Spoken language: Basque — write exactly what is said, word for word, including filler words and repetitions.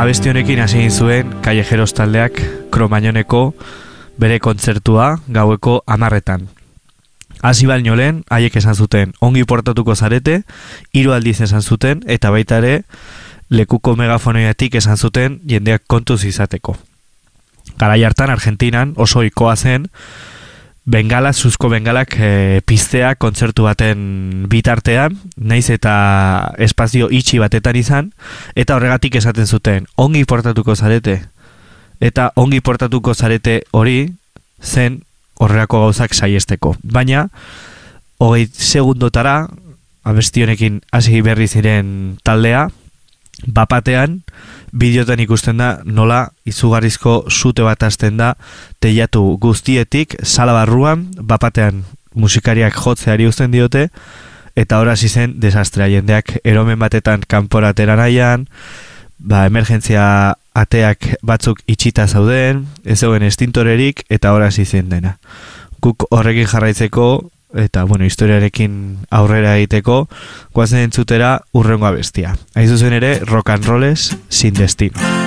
Abesti honekin hasi egin zuen Callejeros taldeak Kromañoneko bere kontzertua gaueko hamarretan. Hasi baino lehen, haiek esan zuten ongi portatuko zarete, hiru aldiz esan zuten, eta baita ere lekuko megafonoiatik esan zuten jendeak kontuz izateko. Garai hartan Argentinan oso ohikoa zen bengala, zuzko bengalak e, piztea kontzertu baten bitartean, naiz eta espazio itxi batetan izan, eta horregatik esaten zuten ongi portatuko zarete. Eta ongi portatuko zarete hori zen horrelako gauzak saiesteko. Baina, hogei segundotara, abesti honekin hasi berri ziren taldea, bapatean, bideotan ikusten da nola izugarrizko sute bat hasten da teilatu guztietik, sala barruan, bapatean musikariak jotzeari uzten diote, eta hor hasi zen desastrea, jendeak eromen batetan kanpora atera nahian, ba, emergentzia ateak batzuk itxita zauden, ez zegoen estintorerik, eta hor hasi zen dena. Guk horrekin jarraitzeko, eta, bueno, historiarekin aurrera egiteko, guazen entzutera urrengo abestia. Hain zuzen ere, rock and rolles sin destino.